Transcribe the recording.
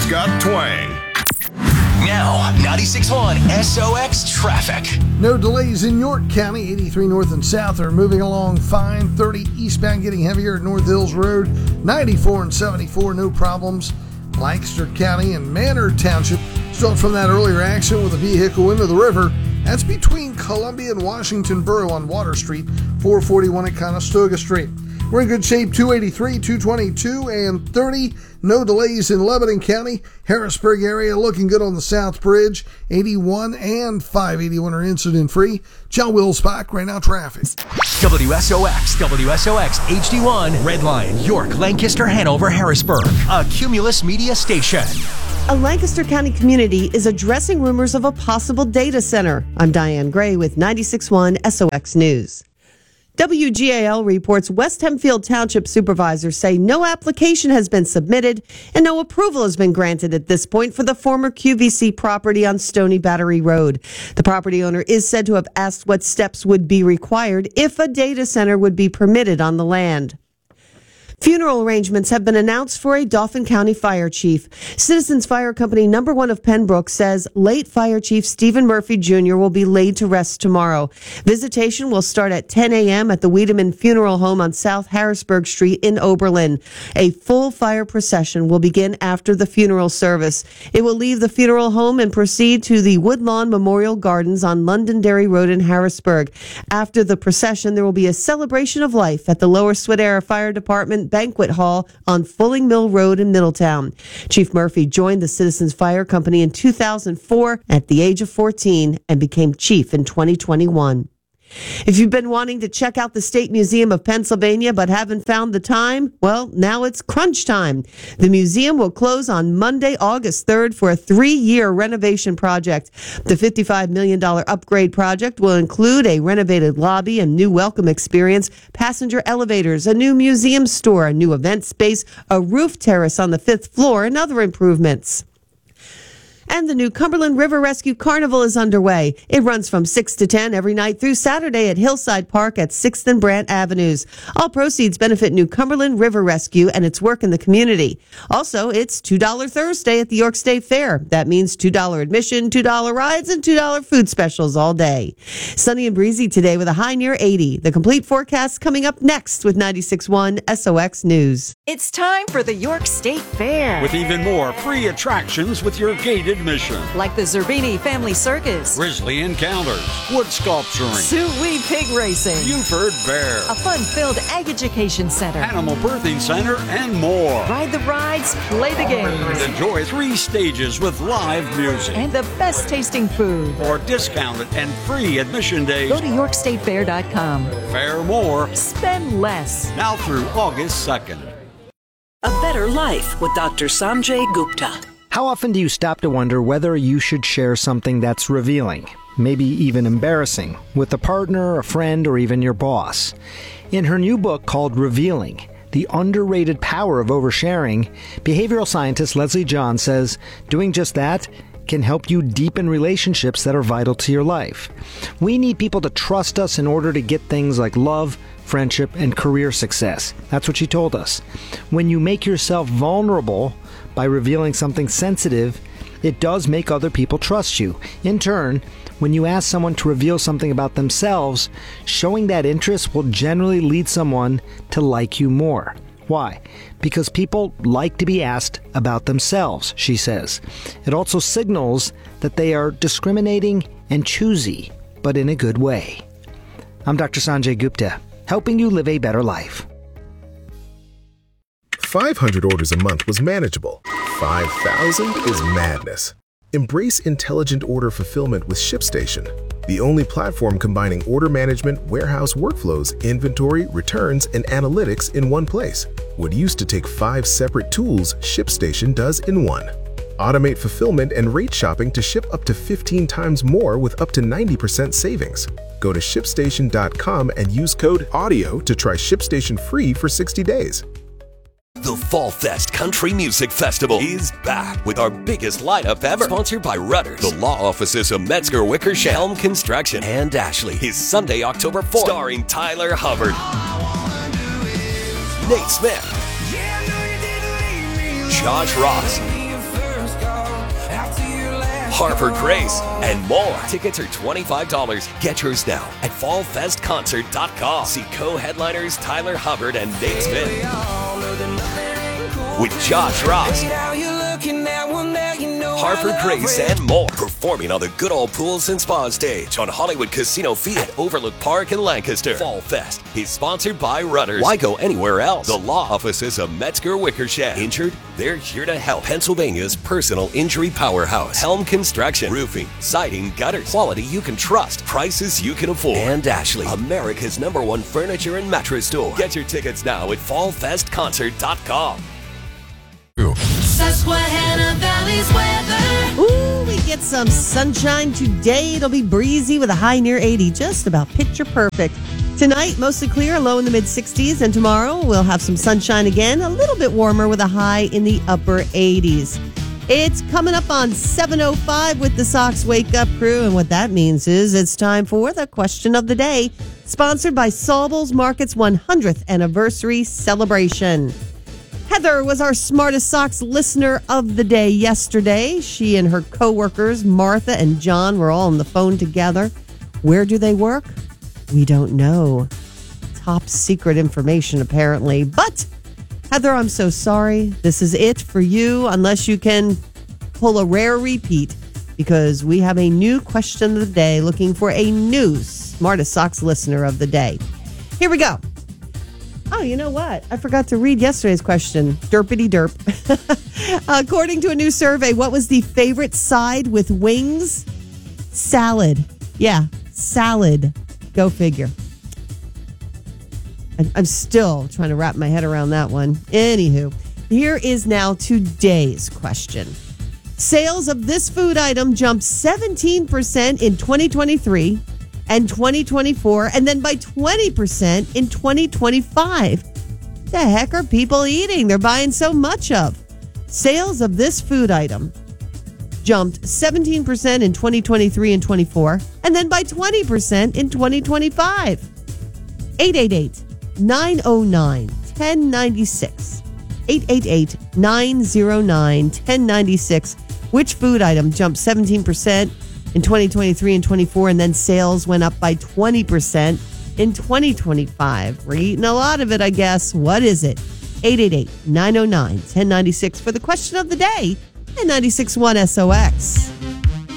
It's got twang. Now, 96.1 SOX traffic. No delays in York County. 83 north and south are moving along fine. 30 eastbound getting heavier at North Hills Road. 94 and 74, no problems. Lancaster County and Manor Township still from that earlier accident with a vehicle into the river. That's between Columbia and Washington Borough on Water Street, 441 at Conestoga Street. We're in good shape, 283, 222, and 30. No delays in Lebanon County. Harrisburg area looking good on the South Bridge. 81 and 581 are incident-free. John Wills-Bach, right now traffic. WSOX HD1, Redline, York, Lancaster, Hanover, Harrisburg. A Cumulus Media station. A Lancaster County community is addressing rumors of a possible data center. I'm Diane Gray with 96.1 SOX News. WGAL reports West Hempfield Township supervisors say no application has been submitted and no approval has been granted at this point for the former QVC property on Stony Battery Road. The property owner is said to have asked what steps would be required if a data center would be permitted on the land. Funeral arrangements have been announced for a Dauphin County fire chief. Citizens Fire Company No. 1 of Pembroke says late Fire Chief Stephen Murphy Jr. will be laid to rest tomorrow. Visitation will start at 10 a.m. at the Wiedemann Funeral Home on South Harrisburg Street in Oberlin. A full fire procession will begin after the funeral service. It will leave the funeral home and proceed to the Woodlawn Memorial Gardens on Londonderry Road in Harrisburg. After the procession, there will be a celebration of life at the Lower Swedera Fire Department Banquet Hall on Fulling Mill Road in Middletown. Chief Murphy joined the Citizens Fire Company in 2004 at the age of 14 and became chief in 2021. If you've been wanting to check out the State Museum of Pennsylvania but haven't found the time, well, now it's crunch time. The museum will close on Monday, August 3rd for a 3-year renovation project. The $55 million upgrade project will include a renovated lobby and new welcome experience, passenger elevators, a new museum store, a new event space, a roof terrace on the 5th floor, and other improvements. And the new Cumberland River Rescue Carnival is underway. It runs from 6 to 10 every night through Saturday at Hillside Park at 6th and Brant Avenues. All proceeds benefit New Cumberland River Rescue and its work in the community. Also, it's $2 Thursday at the York State Fair. That means $2 admission, $2 rides, and $2 food specials all day. Sunny and breezy today with a high near 80. The complete forecast coming up next with 96.1 SOX News. It's time for the York State Fair. With even more free attractions with your gated admission. Like the Zerbini Family Circus, Grizzly Encounters, Wood Sculpturing, Sioux Pig Racing, Buford Bear, a fun-filled egg education center, Animal Birthing Center, and more. Ride the rides, play the games. Enjoy 3 stages with live music. And the best tasting food. For discounted and free admission days, Go to YorkStateFair.com. Fare more, Spend less. now through August 2nd. A Better Life with Dr. Sanjay Gupta. How often do you stop to wonder whether you should share something that's revealing, maybe even embarrassing, with a partner, a friend, or even your boss? In her new book called Revealing, The Underrated Power of Oversharing, behavioral scientist Leslie John says doing just that can help you deepen relationships that are vital to your life. We need people to trust us in order to get things like love, friendship, and career success. That's what she told us. When you make yourself vulnerable by revealing something sensitive, it does make other people trust you. In turn, when you ask someone to reveal something about themselves, showing that interest will generally lead someone to like you more. Why? Because people like to be asked about themselves, she says. It also signals that they are discriminating and choosy, but in a good way. I'm Dr. Sanjay Gupta, helping you live a better life. 500 orders a month was manageable. 5,000 is madness. Embrace intelligent order fulfillment with ShipStation, the only platform combining order management, warehouse workflows, inventory, returns, and analytics in one place. What used to take 5 separate tools, ShipStation does in one. Automate fulfillment and rate shopping to ship up to 15 times more with up to 90% savings. Go to ShipStation.com and use code AUDIO to try ShipStation free for 60 days. The Fall Fest Country Music Festival is back with our biggest lineup ever. Sponsored by Rudders, the law offices of Metzger Wickersham, Helm Construction, and Ashley. Is Sunday, October 4th. Starring Tyler Hubbard, Nate Smith, Josh Ross, Harbor Grace, and more. Tickets are $25. Get yours now at fallfestconcert.com. See co-headliners Tyler Hubbard and Nate Smith with Josh Ross, Harper Grace, and more. Performing on the Good Old Pools and Spa stage on Hollywood Casino Fee at Overlook Park in Lancaster. Fall Fest is sponsored by Rudders. Why go anywhere else? The law offices of Metzger Wickersham. Injured? They're here to help. Pennsylvania's personal injury powerhouse. Helm Construction. Roofing, siding, gutters. Quality you can trust. Prices you can afford. And Ashley, America's #1 furniture and mattress store. Get your tickets now at fallfestconcert.com. Susquehanna Valley's weather. Ooh, we get some sunshine today. It'll be breezy with a high near 80, just about picture perfect. Tonight, mostly clear, low in the mid-60s. And tomorrow, we'll have some sunshine again, a little bit warmer with a high in the upper 80s. It's coming up on 7:05 with the Sox Wake Up Crew. And what that means is it's time for the question of the day, sponsored by Saubles Market's 100th anniversary celebration. Heather was our Smartest Sox listener of the day yesterday. She and her co-workers, Martha and John, were all on the phone together. Where do they work? We don't know. Top secret information, apparently. But, Heather, I'm so sorry. This is it for you, unless you can pull a rare repeat, because we have a new question of the day looking for a new Smartest Sox listener of the day. Here we go. Oh, you know what? I forgot to read yesterday's question. Derpity derp. According to a new survey, what was the favorite side with wings? Salad. Yeah, salad. Go figure. I'm still trying to wrap my head around that one. Anywho, here is now today's question. Sales of this food item jumped 17% in 2023 and 2024, and then by 20% in 2025. What the heck are people eating? They're buying so much of. Sales of this food item jumped 17% in 2023 and 24, and then by 20% in 2025. 888-909-1096. 888-909-1096. Which food item jumped 17% in 2023 and 24, and then sales went up by 20% in 2025? We're eating a lot of it, I guess. What is it? 888-909-1096 for the question of the day at 96.1 SOX.